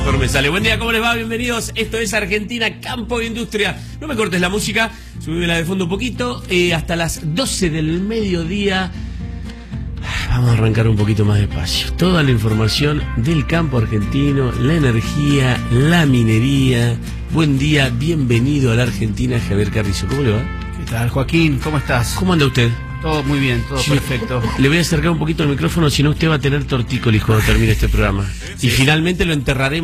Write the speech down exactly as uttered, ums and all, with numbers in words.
mejor me sale. Buen día, ¿cómo les va? Bienvenidos. Esto es Argentina, Campo e Industria. No me cortes la música, subímela de fondo un poquito. Eh, hasta las doce del mediodía. Vamos a arrancar un poquito más despacio. Toda la información del campo argentino, la energía, la minería. Buen día, bienvenido a la Argentina, Javier Carrizo. ¿Cómo le va? ¿Qué tal, Joaquín? ¿Cómo estás? ¿Cómo anda usted? Todo muy bien, todo Sí. perfecto. Le voy a acercar un poquito el micrófono, si no usted va a tener tortícolis cuando termine este programa. Sí. Y finalmente lo enterraremos